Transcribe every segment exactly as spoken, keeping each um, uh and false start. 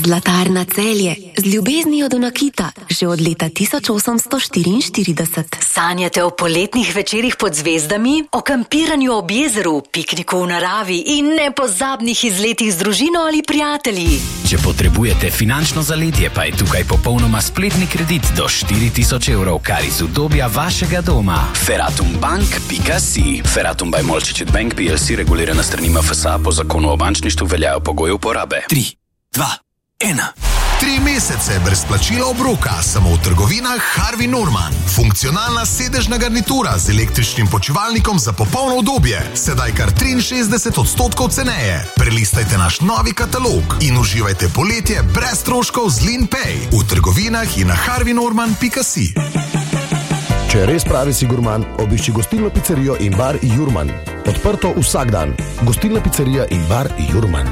Zlatarna Celje, z ljubeznijo do nakita, že od leta tisoč osemsto štiriinštirideset. Sanjate o poletnih večerih pod zvezdami, o kampiranju ob jezeru, pikniku v naravi in nepozabnih izletih z družino ali prijatelji. Če potrebujete finančno zaletje, pa je tukaj popolnoma spletni kredit do štiri tisoč evrov, kar iz udobja vašega doma. Feratumbank pika si. Feratum by Molčičit Bank P L C, regulirana strani M F S A, po zakonu o bančništvu veljajo pogoje uporabe. Tri, dva, ena. Tri mesece brez plačila obroka, samo v trgovinah Harvey Norman. Funkcionalna sedežna garnitura z električnim počivalnikom za popolno udobje. Sedaj kar triinšestdeset odstotkov ceneje. Prelistajte naš novi katalog in uživajte poletje brez stroškov z LeanPay v trgovinah in na harvey norman pika si. Če res pravi si gurman, obišči gostilno pizzerijo in bar Jurman. Odprto vsak dan. Gostilna pizzerija in bar Jurman.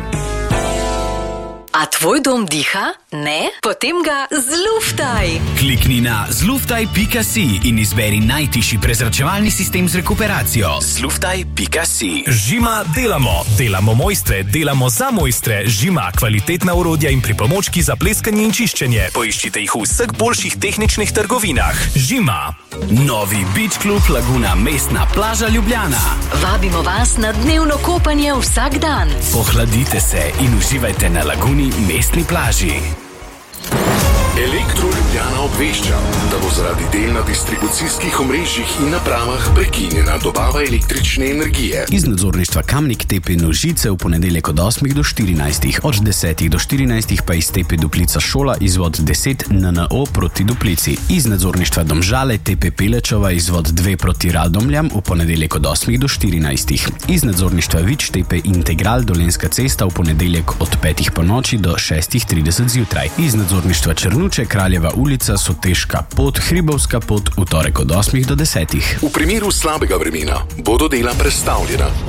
A tvoj dom diha? Ne? Potem ga zluftaj! Klikni na zluftaj pika si in izberi najtišji prezračevalni sistem z rekuperacijo. zluftaj pika si. Žima delamo. Delamo mojstre, delamo za mojstre. Žima, kvalitetna orodja in pripomočki za pleskanje in čiščenje. Poiščite jih v vseh boljših tehničnih trgovinah. Žima. Novi Beach Club Laguna, mestna plaža Ljubljana. Vabimo vas na dnevno kopanje vsak dan. Pohladite se in uživajte na Laguni, mestni plaži. Elektro Ljubljana obvešča, da bo zaradi del na distribucijskih omrežjih in napravah prekinjena dobava električne energije. Iz nadzorništva Kamnik tepe Nožice v ponedeljek od osmih do štirinajstih, od desetih do štirinajstih pa iz tepe Duplica Šola izvod deset N N O proti Duplici. Iz nadzorništva Domžale tepe Pelečova izvod dve proti Radomljam v ponedeljek od osmih do štirinajstih. Iz nadzorništva Vič tepe Integral Dolenjska cesta v ponedeljek od petih po noči do šestih trideset zjutraj. Iz nadzorništva Črnuče Kraljeva ulica, Soteška pot, Hribovska pot v torek od osmih do desetih. V primeru slabega vremena bodo dela prestavljena.